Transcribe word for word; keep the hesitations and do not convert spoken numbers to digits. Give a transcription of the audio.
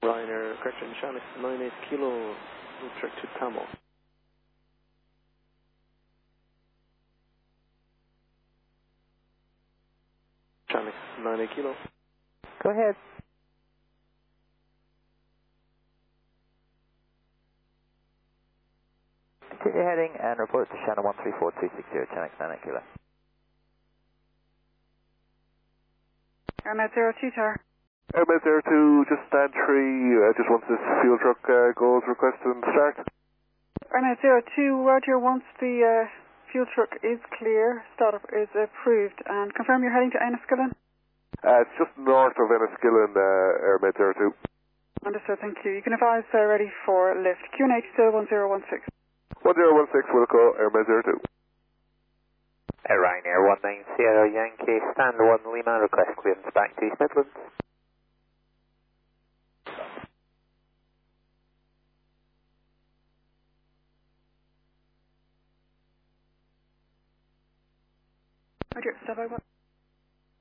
Ryanair, correction, Shanix nine eight kilo, route track to Tamil. Shanix nine eight kilo. Go ahead. Continue heading and report to channel one three four two six zero, Shanix nine eight kilo. Airmed zero two tower. Airmed zero two, just stand three, I uh, just want this fuel truck uh, goes requested and start. Airmed zero two, Roger, once the uh, fuel truck is clear, startup is approved, and confirm you're heading to Enniskillen? Uh, it's just north of Enniskillen, uh, Airmed zero two. Understood, thank you. You can advise uh, ready for lift. Q N H still one zero one six. one zero one six, Wilco, Airmed zero two. Uh, Ryanair one nine Sierra Yankee, stand one Lima, request clearance back to East Midlands. Roger, stand by one.